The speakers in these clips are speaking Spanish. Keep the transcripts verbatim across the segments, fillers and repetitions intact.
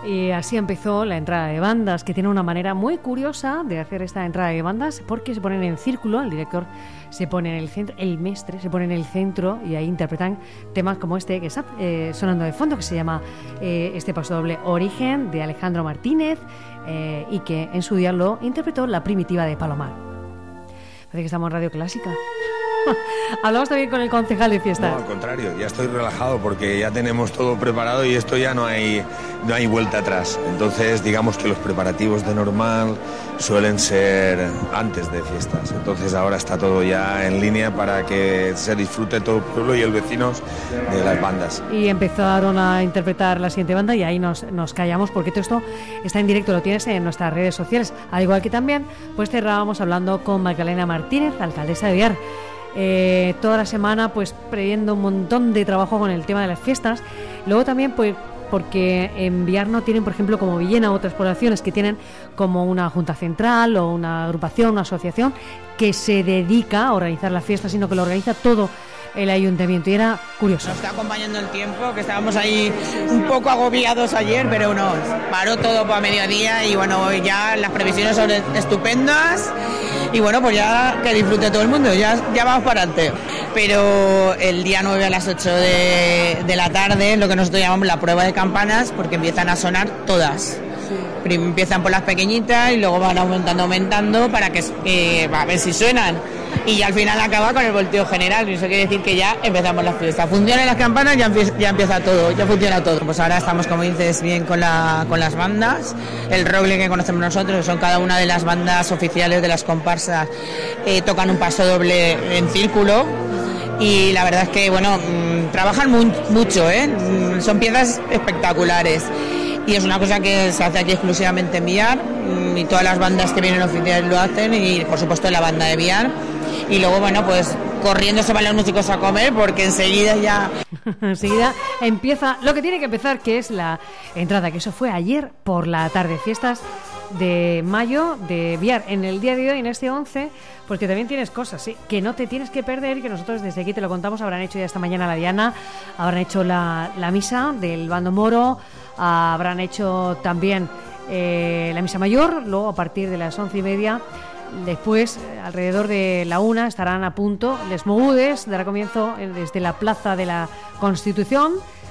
Y así empezó la entrada de bandas, que tiene una manera muy curiosa de hacer esta entrada de bandas, porque se ponen en círculo, el director se pone en el centro, el mestre se pone en el centro y ahí interpretan temas como este que está eh, sonando de fondo, que se llama eh, este paso doble Origen, de Alejandro Martínez, eh, y que en su día lo interpretó La Primitiva de Palomar. Parece que estamos en Radio Clásica. Hablamos también con el concejal de fiestas. No, al contrario, ya estoy relajado porque ya tenemos todo preparado y esto ya no hay, no hay vuelta atrás. Entonces, digamos que los preparativos de normal suelen ser antes de fiestas. Entonces ahora está todo ya en línea para que se disfrute todo el pueblo y el vecinos de las bandas. Y empezaron a interpretar la siguiente banda y ahí nos, nos callamos porque todo esto está en directo, lo tienes en nuestras redes sociales. Al igual que también, pues cerrábamos hablando con Magdalena Martínez, alcaldesa de Biar. Eh, toda la semana pues previendo un montón de trabajo con el tema de las fiestas. Luego también pues porque en Biar no tienen, por ejemplo, como Villena u otras poblaciones que tienen como una junta central o una agrupación, una asociación que se dedica a organizar las fiestas, sino que lo organiza todo el ayuntamiento, y era curioso. Nos está acompañando el tiempo, que estábamos ahí un poco agobiados ayer, pero nos paró todo para mediodía y bueno, ya las previsiones son estupendas y bueno, pues ya que disfrute todo el mundo, ya, ya vamos para adelante. Pero el día nueve a las ocho de, de la tarde, lo que nosotros llamamos la prueba de campanas, porque empiezan a sonar todas. Primero empiezan por las pequeñitas y luego van aumentando, aumentando para que eh, a ver si suenan. Y ya al final acaba con el volteo general, y eso quiere decir que ya empezamos la fiesta. Funcionan las campanas, ya empieza, ya empieza todo, ya funciona todo. Pues ahora estamos, como dices, bien con, la, con las bandas. El roble que conocemos nosotros, que son cada una de las bandas oficiales de las comparsas, eh, tocan un paso doble en círculo. Y la verdad es que, bueno, mmm, trabajan muy, mucho, ¿eh? Mm, son piezas espectaculares. Y es una cosa que se hace aquí exclusivamente en Biar, y todas las bandas que vienen oficiales lo hacen, y por supuesto la banda de Biar. Y luego, bueno, pues corriendo se van los músicos a comer porque enseguida ya... enseguida empieza lo que tiene que empezar, que es la entrada, que eso fue ayer por la tarde, fiestas de mayo de Biar, en el día de hoy, en este once, porque también tienes cosas, ¿sí?, que no te tienes que perder, que nosotros desde aquí te lo contamos. Habrán hecho ya esta mañana la diana, habrán hecho la, la misa del bando moro, habrán hecho también eh, la misa mayor. Luego, a partir de las once y media, después, alrededor de la una, estarán a punto les mogudes, dará comienzo desde la Plaza de la Constitución.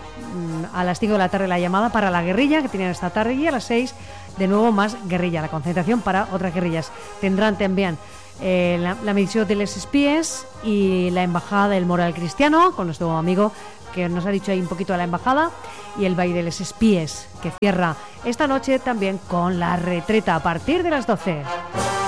A las cinco de la tarde la llamada para la guerrilla que tienen esta tarde, y a las seis de nuevo más guerrilla, la concentración para otras guerrillas. Tendrán también eh, la, la medición de les espíes y la embajada del Moral Cristiano, con nuestro amigo que nos ha dicho ahí un poquito de la embajada, y el baile de les espíes, que cierra esta noche también con la retreta a partir de las doce.